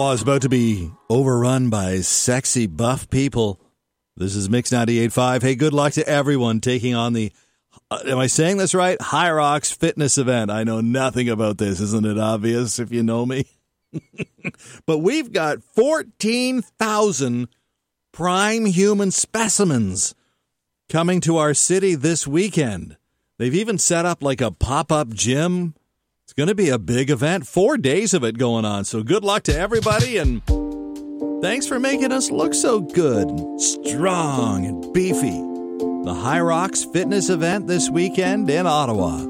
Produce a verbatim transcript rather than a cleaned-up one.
Ottawa is about to be overrun by sexy, buff people. This is Mix ninety-eight point five. Hey, good luck to everyone taking on the, uh, am I saying this right? High Rocks fitness event. I know nothing about this. Isn't it obvious if you know me? But we've got fourteen thousand prime human specimens coming to our city this weekend. They've even set up like a pop-up gym. It's going to be a big event. Four days of it going on. So good luck to everybody, and thanks for making us look so good, and strong, and beefy. The High Rocks Fitness event this weekend in Ottawa.